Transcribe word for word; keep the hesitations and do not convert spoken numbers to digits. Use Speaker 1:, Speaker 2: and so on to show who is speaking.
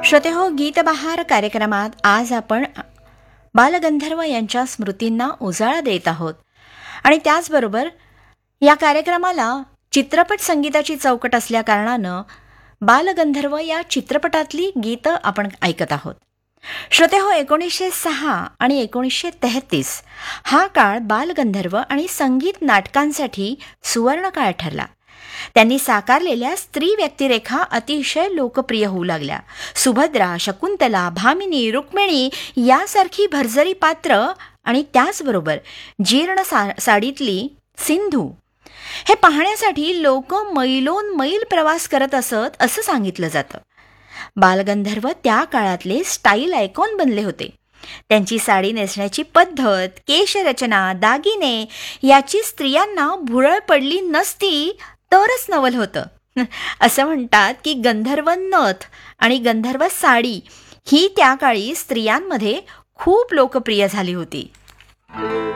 Speaker 1: श्रोतेहो, गीतबहार कार्यक्रमात आज आपण बालगंधर्व यांच्या स्मृतींना उजाळा देत आहोत आणि त्याचबरोबर या कार्यक्रमाला चित्रपट संगीताची चौकट असल्याकारणानं बालगंधर्व या चित्रपटातली गीतं आपण ऐकत आहोत. श्रोतेहो, एकोणीसशे सहा आणि एकोणीसशे तेहतीस हा काळ बालगंधर्व आणि संगीत नाटकांसाठी सुवर्ण काळ ठरला. त्यांनी साकारलेल्या स्त्री व्यक्तिरेखा अतिशय लोकप्रिय होऊ लागल्या. सुभद्रा, शकुंतला, भामिनी, रुक्मिणी यासारखी भरजरी पात्र आणि त्याचबरोबर जीर्ण सा साडीतली सिंधू हे पाहण्यासाठी लोक मैलोन मैल प्रवास करत असत असं सांगितलं जातं. बालगंधर्व त्या काळातले स्टाईल आयकॉन बनले होते. त्यांची साडी नेसण्याची पद्धत, केशरचना, दागिने याची स्त्रियांना भुरळ पडली नसती तरच नवल होतं. असं म्हणतात की गंधर्व नथ आणि गंधर्व साडी ही त्या काळी स्त्रियांमध्ये खूप लोकप्रिय झाली होती.